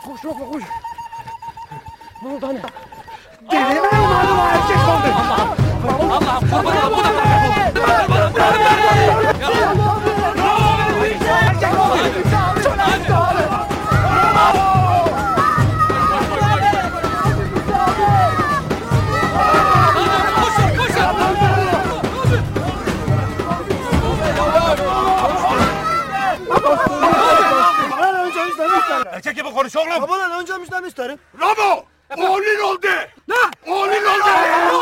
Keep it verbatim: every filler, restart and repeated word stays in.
Koş yok koş. Ne oldu anne? Delinin malum erkek sandı. Allah'ım kurban bu da Erkek gibi konuş oğlum. Babadan önce müşteri isterim. Ramo! Oğlun oldu. Ne? Oğlun oldu.